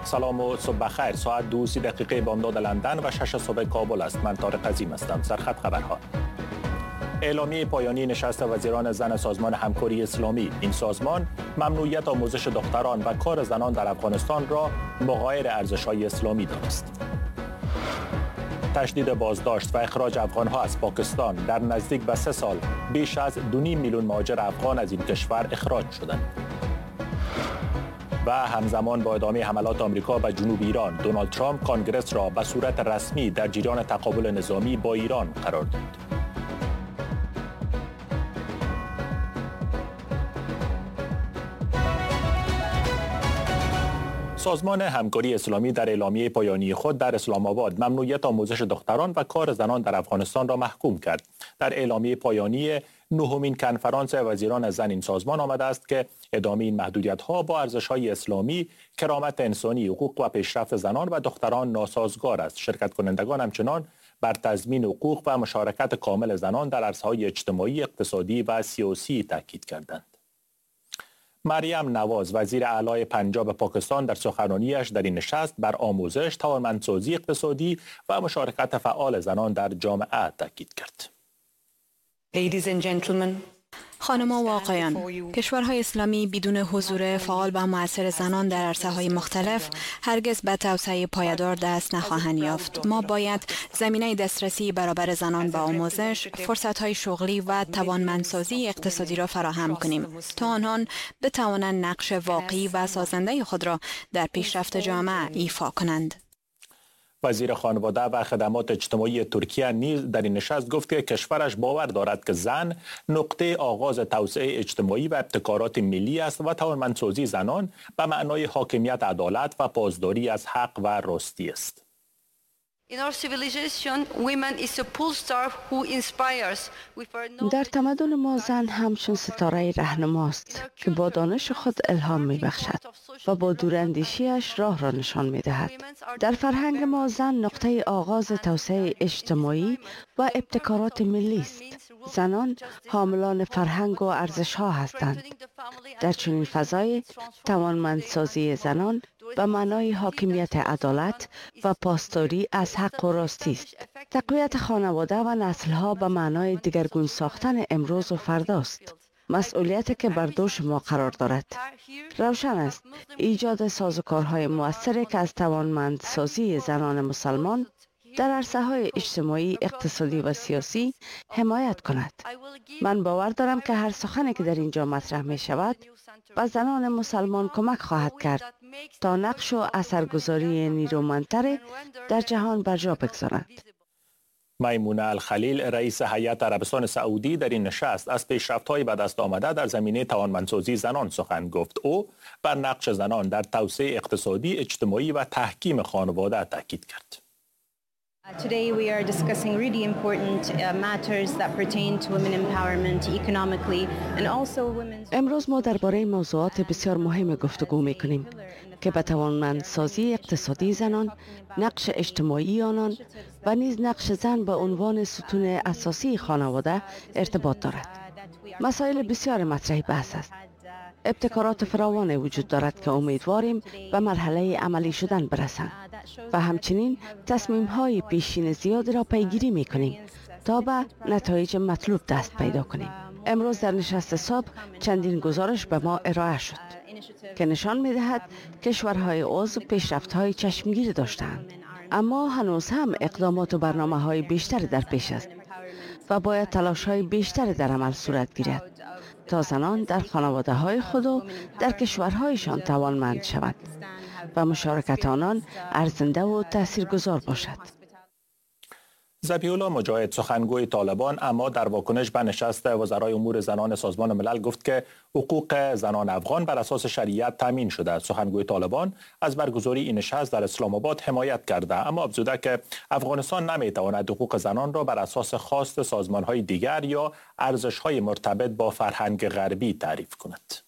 سلام و صبح بخیر. ساعت 2:30 بامداد لندن و 6 صبح کابل است. من طارق عظیم هستم. سرخط خبرها. اعلامیه پایانی نشست وزیران زن سازمان همکاری اسلامی. این سازمان ممنوعیت آموزش دختران و کار زنان در افغانستان را مغایر ارزش‌های اسلامی دانست. تشدید بازداشت و اخراج افغان‌ها از پاکستان. در نزدیک به 3 سال بیش از 2.5 میلیون مهاجر افغان از این کشور اخراج شدند. و همزمان با ادامه حملات آمریکا به جنوب ایران، دونالد ترامپ کنگرس را به صورت رسمی در جریان تقابل نظامی با ایران قرار داد. سازمان همکاری اسلامی در اعلامیه پایانی خود در اسلام آباد ممنوعیت آموزش دختران و کار زنان در افغانستان را محکوم کرد. در اعلامیه پایانی 9مین کنفرانس وزیران زن این سازمان آمده است که ادامه این محدودیت‌ها با ارزش‌های اسلامی، کرامت انسانی، حقوق و پیشرفت زنان و دختران ناسازگار است. شرکت کنندگان همچنان بر تضمین حقوق و مشارکت کامل زنان در عرصه‌های اجتماعی، اقتصادی و سیاسی تاکید کردند. مریم نواز، وزیر اعلی پنجاب پاکستان، در سخنرانیش در این نشست بر آموزش، توانمندسازی اقتصادی و مشارکت فعال زنان در جامعه تاکید کرد. خانم‌ها و آقایان، کشورهای اسلامی بدون حضور فعال و مؤثر زنان در عرصه‌های مختلف هرگز به توسعه پایدار دست نخواهند یافت. ما باید زمینه دسترسی برابر زنان به آموزش، فرصت‌های شغلی و توانمندسازی اقتصادی را فراهم کنیم تا آنان بتوانند نقش واقعی و سازنده خود را در پیشرفت جامعه ایفا کنند. وزیر خانواده و خدمات اجتماعی ترکیه نیز در این نشست گفت که کشورش باور دارد که زن نقطه آغاز توسعه اجتماعی و ابتکارات ملی است و توانمندسازی زنان به معنای حاکمیت، عدالت و پاسداری از حق و راستی است. در تمدن ما زن همچون ستاره رهنماست که با دانش خود الهام می بخشد و با دوراندیشیش راه را نشان می دهد. در فرهنگ ما زن نقطه آغاز توسعه اجتماعی و ابتکارات ملی است. زنان حاملان فرهنگ و ارزش ها هستند. در چنین فضای توانمندسازی زنان به معنای حاکمیت، عدالت و پاسداری از حق و راستی است. تقویت خانواده و نسل‌ها به معنای دگرگون ساختن امروز و فرداست. مسئولیتی که بر دوش ما قرار دارد. روشن است ایجاد سازوکارهای مؤثری که از توانمندسازی زنان مسلمان در عرصه‌های اجتماعی، اقتصادی و سیاسی حمایت کند. من باور دارم که هر سخنی که در اینجا مطرح می شود و زنان مسلمان کمک خواهد کرد تا نقش و اثرگذاری نیرومندتر در جهان بر جا بگذارند. میمونه الخلیل، رئیس هیئت عربستان سعودی، در این نشست از پیشرفت‌های به دست آمده در زمینه توانمندسازی زنان سخن گفت. او بر نقش زنان در توسعه اقتصادی، اجتماعی و تحکیم خانواده تاکید کرد. Today we are discussing really important matters that pertain to women empowerment economically and also women's. امروز ما درباره موضوعات بسیار مهم گفتگو می‌کنیم که به توانمندسازی اقتصادی زنان، نقش اجتماعی آنان و نیز نقش زن به عنوان ستون اساسی خانواده ارتباط دارد. مسائل بسیار مطرح بحث است. ابتکارات فراوان وجود دارد که امیدواریم به مرحله عملی شدن برسند و همچنین تصمیم‌های پیشین زیادی را پیگیری می‌کنیم تا به نتایج مطلوب دست پیدا کنیم. امروز در نشست صبح چندین گزارش به ما ارائه شد که نشان می‌دهد کشورهای عضو پیشرفت‌های چشمگیر داشتند، اما هنوز هم اقدامات و برنامه‌های بیشتری در پیش است و باید تلاش‌های بیشتری در عمل صورت گیرد تا زنان در خانواده‌های خود و در کشورهایشان توانمند شوند و مشارکت آنان ارزنده و تاثیرگذار باشد. ذبیح الله مجاهد، سخنگوی طالبان، اما در واکنش به نشست وزرای امور زنان سازمان ملل گفت که حقوق زنان افغان بر اساس شریعت تامین شده. سخنگوی طالبان از برگزاری این نشست در اسلام آباد حمایت کرده، اما افزوده که افغانستان نمیتواند حقوق زنان را بر اساس خواست سازمان‌های دیگر یا ارزش‌های مرتبط با فرهنگ غربی تعریف کند.